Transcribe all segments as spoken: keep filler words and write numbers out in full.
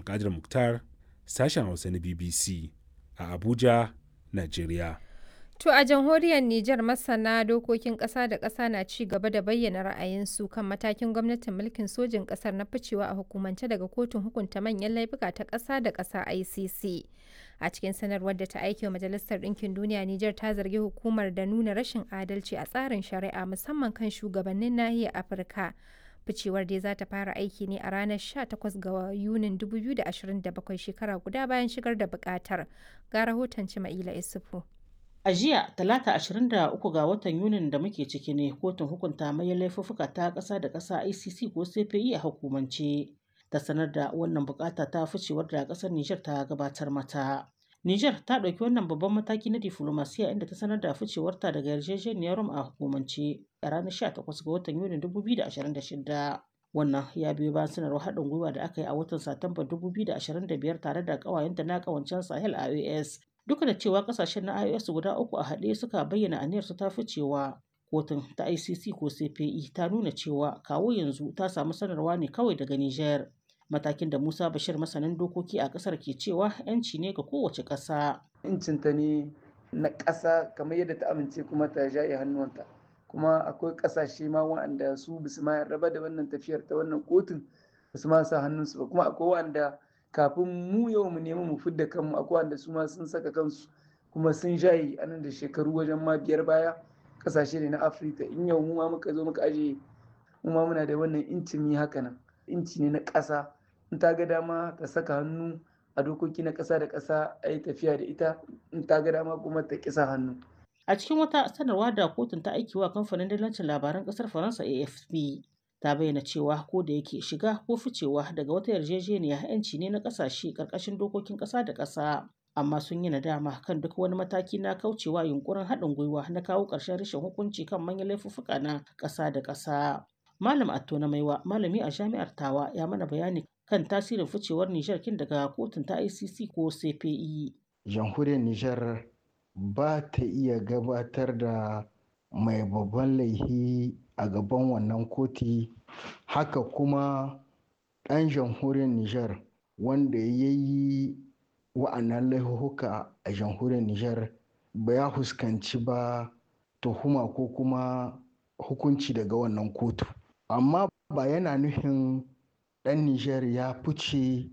Abdulkadir Mukhtar, sashen Hausa na B B C a Abuja, Najeriya. To a jamhuriyar Nijar masana dokokin ƙasa da ƙasa na ci gaba da bayyana ra'ayinsu kan matakin gwamnatin mulkin sojin ƙasar na ficewa a hukumance daga kotun hukunta manyan laifuka ta ƙasa da ƙasa I C C. A cikin sanarwar da ta aiki wa Majalisar Ɗinkin Duniya, Nijar ta zargi hukumar da nuna rashin adalci a tsarin shari'a musamman kan shugabannin nahiyar Afirka. Ficewar dai za ta fara aiki ne a ranar sha takwas ga Yunin dubu biyu da ashirin da bakwai, shekara guda bayan shigar da buƙatar. Ga rahoton Cima'ila Isufu. A jiya, Talata ashirin da uku ga watan Yunin da muke ciki ne kotun hukunta manyan laifuffuka ta ƙasa da ƙasa I C C ko C P I a hukumance ta sanar da wannan bukata ta ficewar da ƙasar Nijar ta gabatar mata. Nijar ta ɗauki wannan babban mataki na diflomasiya inda ta sanar da ficewarta daga yarjejeniyar Rome a hukumance a ranar sha takwas ga watan Yunin dubu biyu da ashirin da shida. Wannan ya biyo bayan sanarwar haɗin gwiwa da aka yi a watan Satumba dubu biyu da ashirin da biyar tare da ƙawayenta na ƙawancen Sahel I O S. Duka da cewa kasashen na I O S guda uku a haɗe suka bayyana aniyarsu ta ficewa, kotun ta I C C ko C P I ta nuna cewa kawo yanzu ta samu sanarwa ne kawai daga Nijar. Matakin da Musa Bashir masanin dokoki a ƙasar ke cewa 'yanci ne ga kowace ƙasa. Incinta ne na ƙasa kamar yadda ta amince kuma ta jaye hannuwanta. Kuma akwai ƙasashe ma waɗanda su bisu ma raba da wannan tafiyar ta wannan kotun basu ma sa hannunsu ba, kuma akwai waɗanda kafin mu yau mu nemi mu fidda kanmu akwai wanda su ma sun saka kansu kuma sun shayi a nan da shekaru wajen ma biyar baya. Kasashe ne na Afirka, in yau mu ma muka zo muka aje mu ma muna da wannan incin yi haka nan, inci ne na ƙasa, in ta ga dama ta saka hannu a dokoki na ƙasa da ƙasa a yi tafiya da ita, in ta ga dama kuma ta kisa hannu. A cikin wata sanarwa da kotun ta aiki wa kamfanin dillancin labaran ƙasar Faransa A F P ta bayyana cewa ko da yake shiga ko ficewa daga wata yarjejeniya 'yanci ne na ƙasashe ƙarƙashin dokokin ƙasa da ƙasa, amma sun yi nadama kan duk wani mataki na kaucewa yunkurin haɗin gwiwa na kawo ƙarshen rashin hukunci kan manyan laifuffuka na ƙasa da ƙasa. Malam Atto na Maiwa, malami a Jami'ar Tawa, ya mana bayani kan tasirin ficewar Nijar kin daga kotun ta I C C ko C P I. Jamhuriyar Nijar ba ta iya gabatar da mai babban laifi a gaban wannan koti, haka kuma ɗan jamhuriyar Nijar wanda ya yi wa'annan laifuka a jamhuriyar Nijar ba ya fuskanci ba tuhuma ko kuma hukunci daga wannan kotu. Amma ba yana nufin ɗan Nijar ya fice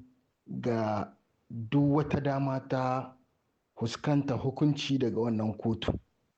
ga duk wata dama ta fuskanta hukunci daga wannan kotu.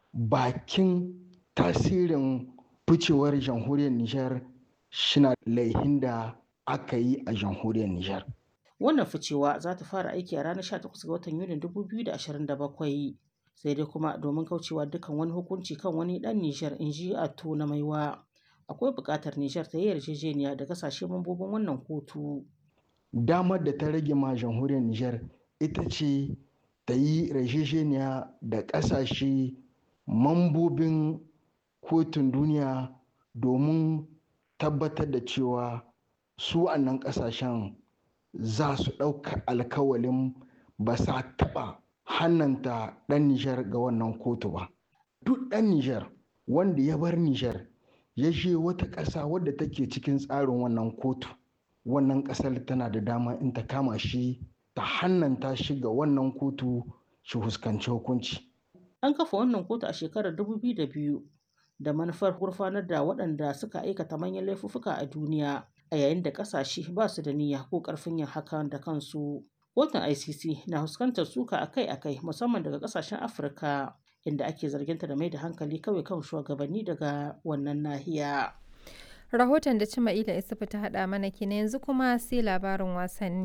Bakin tasirin ficewar jamhuriyar Nijar shina laihin da aka yi a jamhuriyar Nijar. Wannan ficewa za ta fara aiki a ranar sha takwas ga watan Yunin dubu biyu da ashirin da bakwai, sai dai kuma domin kaucewa dukkan wani hukunci kan wani ɗan Nijar, in ji Atto na Maiwa, akwai buƙatar Nijar ta yi yarjejeniya da kasashe mambobin wannan kotu. Damar da ta rage ma jamhuriyar Nijar ita ce ta yi yarjejeniya da ƙasashe mambobin kotun duniya domin tabbatar da cewa su annan ƙasashen za su ɗauka alkawalin ba sa taɓa hannanta ɗan Nijar ga wannan kotu ba. Duk ɗan Nijar wanda ya bar Nijar ya je wata ƙasa wadda take cikin tsarin wannan kotu, wannan ƙasar tana da dama in ta kama shi ta hannanta shi ga wannan kotu shi fuskanci hukunci. An kafa wannan kotu a shekarar dubu biyu da biyu da manufar gurfanar da waɗanda suka aikata manyan laifuffuka a duniya, a yayin da ƙasashe ba su da niyya ko ƙarfin yin hakan da kansu. Kotun I C C na fuskantar suka akai-akai musamman daga ƙasashen Afirka, inda ake zarginta da mai da hankali kawai kan shugabanni daga wannan nahiya. Rahoton da Cima'ila Isufu ta haɗa mana kenan, yanzu kuma sai labarin wasanni.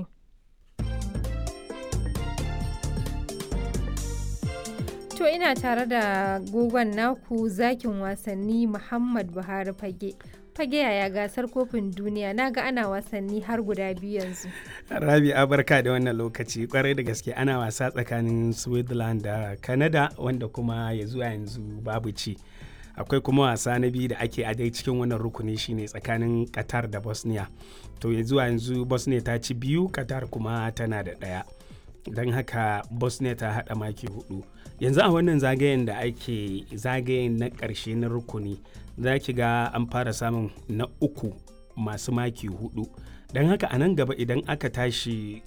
To ina tare da gogon naku zakin wasanni Muhammad Buhari Fage. Fage yaya gasar kofin duniya, na ga ana wasanni har guda biyu yanzu. Rabi barka da wannan lokaci, kwarai da gaske ana wasa tsakanin Switzerland da Canada wanda kuma ya zuwa yanzu babu ci. Akwai kuma wasa na biyu da ake a dai cikin wannan rukuni shine tsakanin Qatar da Bosnia. To ya zuwa yanzu Bosnia ta ci biyu, Qatar kuma tana da ɗaya. Don haka Bosnia ta haɗa maki hudu. Yanzu a wannan zagayen da ake zagayen na ƙarshe na rukuni, za ki ga an fara samun na uku masu maki hudu. Don haka a nan gaba idan aka tashi